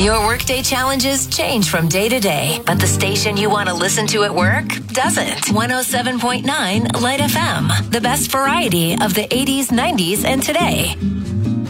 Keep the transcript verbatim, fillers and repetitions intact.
Your workday challenges change from day to day, but the station you want to listen to at work doesn't. one oh seven point nine Light F M, the best variety of the eighties, nineties, and today.